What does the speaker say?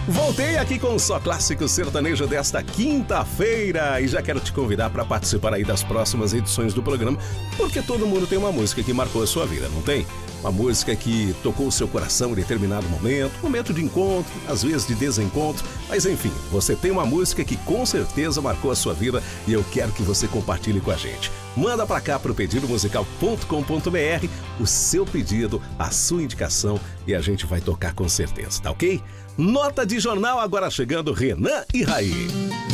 Voltei aqui com o Só Clássico Sertanejo desta quinta-feira e já quero te convidar para participar aí das próximas edições do programa, porque todo mundo tem uma música que marcou a sua vida, não tem? Uma música que tocou o seu coração em determinado momento de encontro, às vezes de desencontro, mas enfim, você tem uma música que com certeza marcou a sua vida e eu quero que você compartilhe com a gente. Manda pra cá pro pedidomusical.com.br o seu pedido, a sua indicação e a gente vai tocar com certeza, tá ok? Nota de jornal agora chegando, Renan e Raí.